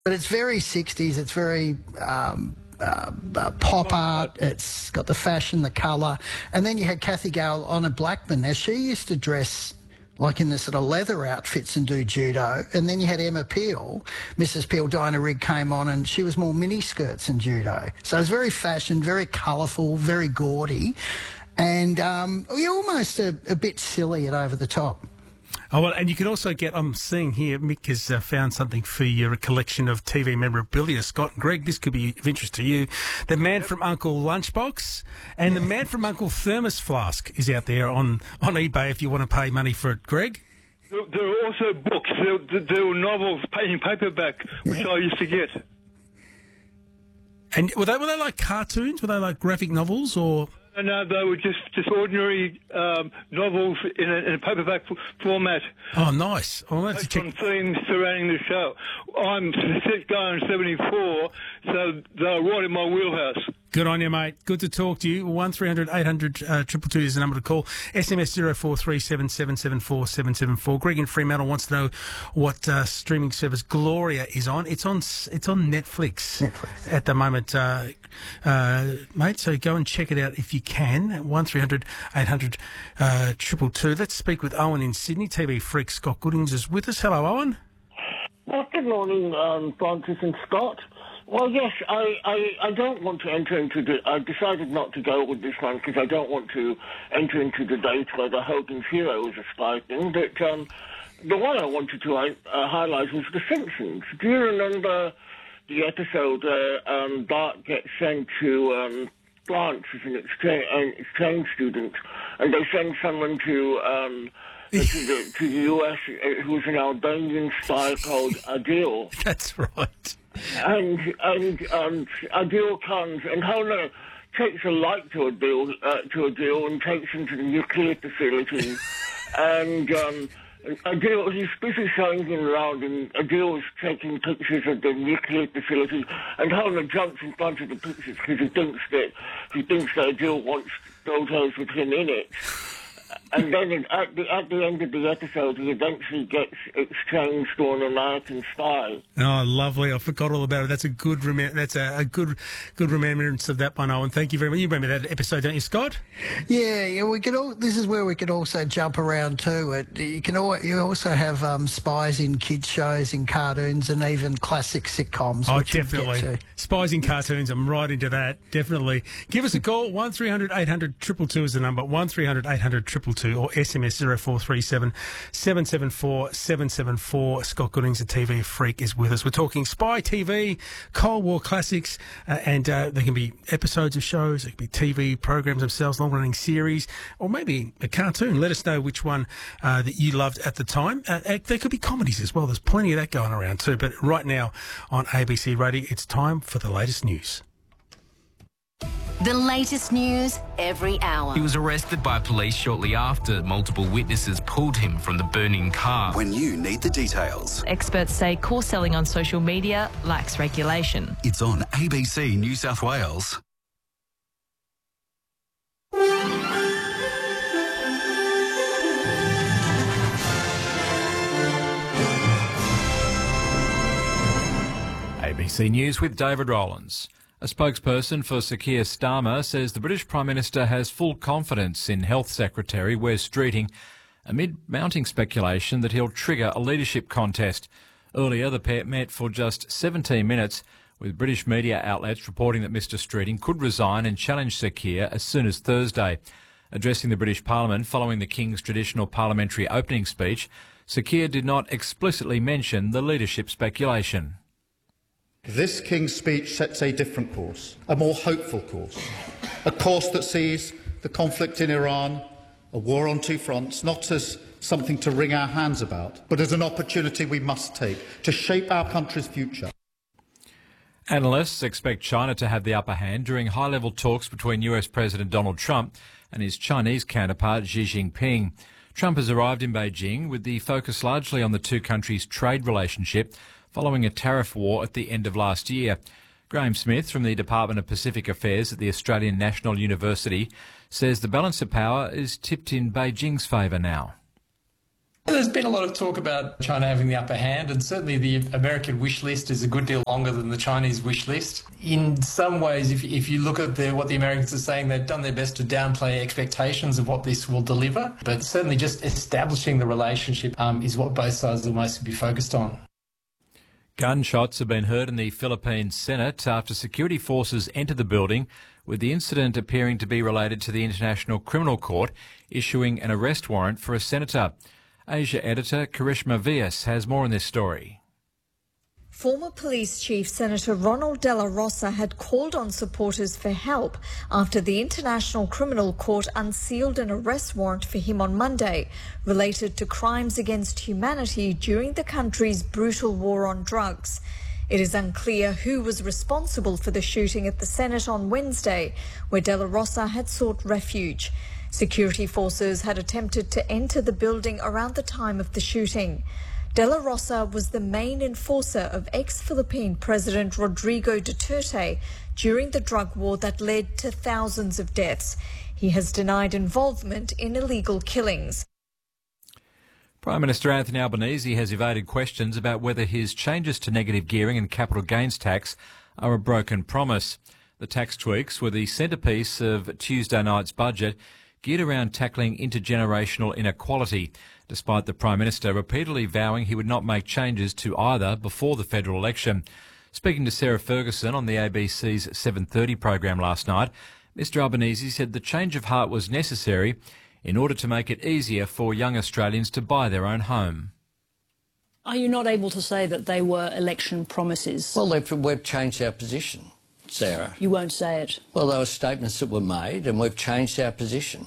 But it's very 60s. It's very pop art. It's got the fashion, the colour. And then you had Kathy Gale, Honor Blackman. Now, she used to dress like in the sort of leather outfits and do judo. And then you had Emma Peel, Mrs. Peel, Dinah Rigg came on, and she was more mini skirts and judo. So it was very fashion, very colourful, very gaudy, and almost a bit silly and over the top. Oh, well, and you can also get, I'm seeing here, Mick has found something for your collection of TV memorabilia. Scott and Greg, this could be of interest to you. The Man from Uncle Lunchbox and the Man from Uncle Thermos Flask is out there on eBay if you want to pay money for it, Greg. There are also books. There were novels in paperback, which I used to get. And were they like cartoons? Were they like graphic novels or...? No, they were just ordinary novels in a paperback format. Oh, nice. I'll have to check. On themes surrounding the show. I'm going 74, so they're right in my wheelhouse. Good on you, mate. Good to talk to you. 1300 800 222 is the number to call. SMS 0437 774 774. Greg in Fremantle wants to know what streaming service Gloria is on. It's on Netflix at the moment, mate. So go and check it out if you can. 1300 800 222. Let's speak with Owen in Sydney. TV freak Scott Goodings is with us. Hello, Owen. Well, good morning, Francis and Scott. Well, yes, I don't want to enter into I decided not to go with this one because I don't want to enter into the debate whether Hogan's Hero is a spy thing, but the one I wanted to highlight was The Simpsons. Do you remember the episode where Bart gets sent to France as an exchange student, and they send someone to the US who's an Albanian spy called Adil? That's right. And Adil comes, and Homer takes a like to Adil and takes him to the nuclear facility. And Adil, he's busy showing him around, and Adil is taking pictures of the nuclear facility. And Homer jumps in front of the pictures because he thinks that Adil wants photos with him in it. And then at the end of the episode, he eventually gets exchanged to an American spy. Oh, lovely! I forgot all about it. That's a good good remembrance of that one, Owen. Thank you very much. You remember that episode, don't you, Scott? Yeah. This is where we could also jump around too. You also have spies in kids shows, in cartoons, and even classic sitcoms. Oh, definitely. Spies in cartoons. I'm right into that. Definitely. Give us a call. 1300 800 222 is the number. 1300 800 222 or SMS 0437 774 774. Scott Goodings, the TV freak, is with us. We're talking spy TV, Cold War classics, and there can be episodes of shows, there can be TV programs themselves, long-running series, or maybe a cartoon. Let us know which one that you loved at the time. There could be comedies as well. There's plenty of that going around too. But right now on ABC Radio, it's time for the latest news. The latest news every hour. He was arrested by police shortly after multiple witnesses pulled him from the burning car. When you need the details. Experts say course selling on social media lacks regulation. It's on ABC New South Wales. ABC News with David Rowlands. A spokesperson for Sir Keir Starmer says the British Prime Minister has full confidence in Health Secretary Wes Streeting amid mounting speculation that he'll trigger a leadership contest. Earlier, the pair met for just 17 minutes, with British media outlets reporting that Mr Streeting could resign and challenge Sir Keir as soon as Thursday. Addressing the British Parliament following the King's traditional parliamentary opening speech, Sir Keir did not explicitly mention the leadership speculation. This King's speech sets a different course, a more hopeful course, a course that sees the conflict in Iran, a war on two fronts, not as something to wring our hands about, but as an opportunity we must take to shape our country's future. Analysts expect China to have the upper hand during high-level talks between US President Donald Trump and his Chinese counterpart Xi Jinping. Trump has arrived in Beijing with the focus largely on the two countries' trade relationship following a tariff war at the end of last year. Graham Smith from the Department of Pacific Affairs at the Australian National University says the balance of power is tipped in Beijing's favour now. There's been a lot of talk about China having the upper hand, and certainly the American wish list is a good deal longer than the Chinese wish list. In some ways, if you look at what the Americans are saying, they've done their best to downplay expectations of what this will deliver, but certainly just establishing the relationship is what both sides will mostly be focused on. Gunshots have been heard in the Philippine Senate after security forces entered the building, with the incident appearing to be related to the International Criminal Court issuing an arrest warrant for a senator. Asia editor Karishma Vyas has more on this story. Former Police Chief Senator Ronald De La Rosa had called on supporters for help after the International Criminal Court unsealed an arrest warrant for him on Monday, related to crimes against humanity during the country's brutal war on drugs. It is unclear who was responsible for the shooting at the Senate on Wednesday, where De La Rosa had sought refuge. Security forces had attempted to enter the building around the time of the shooting. De La Rosa was the main enforcer of ex-Philippine President Rodrigo Duterte during the drug war that led to thousands of deaths. He has denied involvement in illegal killings. Prime Minister Anthony Albanese has evaded questions about whether his changes to negative gearing and capital gains tax are a broken promise. The tax tweaks were the centrepiece of Tuesday night's budget, geared around tackling intergenerational inequality, despite the Prime Minister repeatedly vowing he would not make changes to either before the federal election. Speaking to Sarah Ferguson on the ABC's 7:30 program last night, Mr Albanese said the change of heart was necessary in order to make it easier for young Australians to buy their own home. Are you not able to say that they were election promises? Well, we've changed our position, Sarah. You won't say it? Well, there were statements that were made and we've changed our position.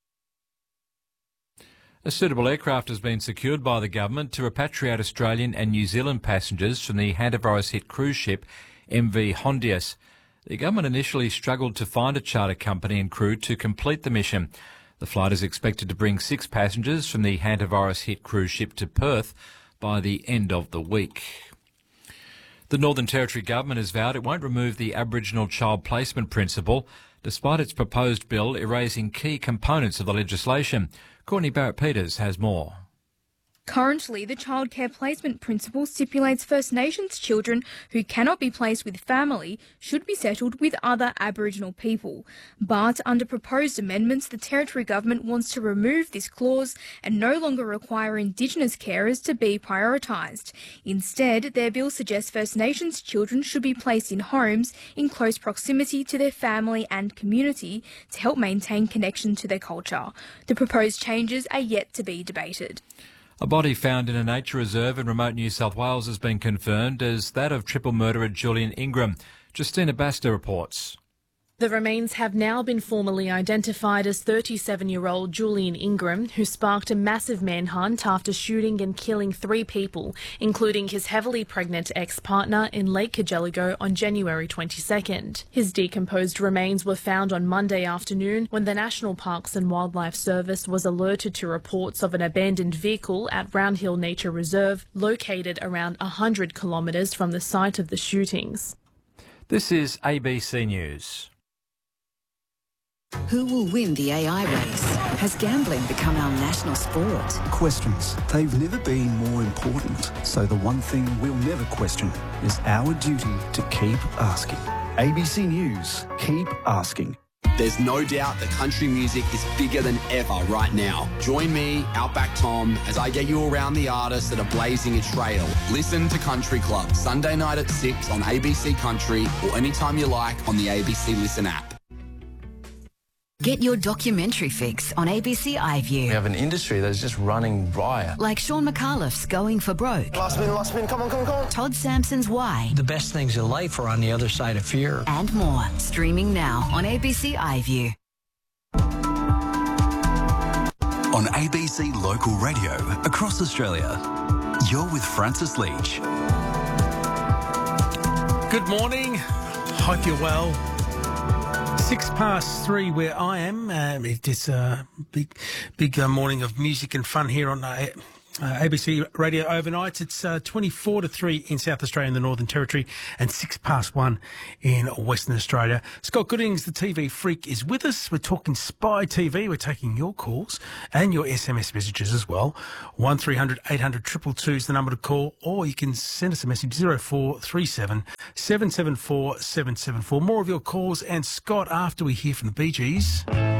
A suitable aircraft has been secured by the government to repatriate Australian and New Zealand passengers from the hantavirus-hit cruise ship MV Hondius. The government initially struggled to find a charter company and crew to complete the mission. The flight is expected to bring 6 passengers from the hantavirus-hit cruise ship to Perth by the end of the week. The Northern Territory government has vowed it won't remove the Aboriginal child placement principle, despite its proposed bill erasing key components of the legislation. Courtney Barrett-Peters has more. Currently, the childcare placement principle stipulates First Nations children who cannot be placed with family should be settled with other Aboriginal people. But under proposed amendments, the Territory Government wants to remove this clause and no longer require Indigenous carers to be prioritised. Instead, their bill suggests First Nations children should be placed in homes in close proximity to their family and community to help maintain connection to their culture. The proposed changes are yet to be debated. A body found in a nature reserve in remote New South Wales has been confirmed as that of triple murderer Julian Ingram. Justina Baster reports. The remains have now been formally identified as 37-year-old Julian Ingram, who sparked a massive manhunt after shooting and killing 3 people, including his heavily pregnant ex-partner in Lake Cargelligo on January 22nd. His decomposed remains were found on Monday afternoon when the National Parks and Wildlife Service was alerted to reports of an abandoned vehicle at Round Hill Nature Reserve, located around 100 kilometres from the site of the shootings. This is ABC News. Who will win the AI race? Has gambling become our national sport? Questions. They've never been more important. So the one thing we'll never question is our duty to keep asking. ABC News. Keep asking. There's no doubt that country music is bigger than ever right now. Join me, Outback Tom, as I get you around the artists that are blazing a trail. Listen to Country Club, Sunday night at 6 on ABC Country or anytime you like on the ABC Listen app. Get your documentary fix on ABC iView. We have an industry that's just running riot. Like Sean McAuliffe's Going for Broke. Last spin, come on. Todd Sampson's Why. The best things in life are on the other side of fear. And more. Streaming now on ABC iView. On ABC Local Radio across Australia, you're with Francis Leach. Good morning. Hope you're well. 3:06 where I am. It is a big morning of music and fun here on ABC Radio overnights. It's 24 to 3 in South Australia and the Northern Territory and 6 past 1 in Western Australia. Scott Goodings, the TV freak, is with us. We're talking Spy TV. We're taking your calls and your SMS messages as well. 1300 800 222 is the number to call, or you can send us a message 0437 774 774. More of your calls and Scott after we hear from the Bee Gees.